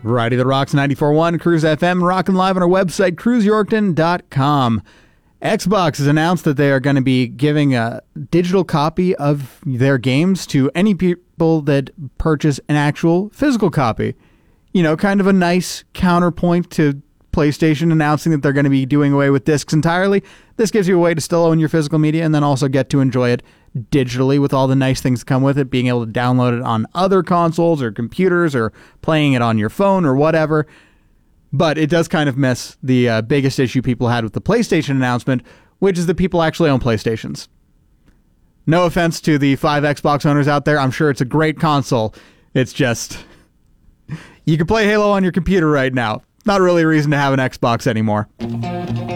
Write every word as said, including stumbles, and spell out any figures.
Righty the Rocks ninety-four point one, Cruise F M, rocking live on our website, cruise yorkton dot com. Xbox has announced that they are going to be giving a digital copy of their games to any people that purchase an actual physical copy. You know, kind of a nice counterpoint to PlayStation announcing that they're going to be doing away with discs entirely. This gives you a way to still own your physical media and then also get to enjoy it digitally with all the nice things that come with it, being able to download it on other consoles or computers or playing it on your phone or whatever. But it does kind of miss the uh, biggest issue people had with the PlayStation announcement, which is that people actually own PlayStations. No offense to the five Xbox owners out there. I'm sure it's a great console. It's just, you can play Halo on your computer right now. Not really a reason to have an Xbox anymore.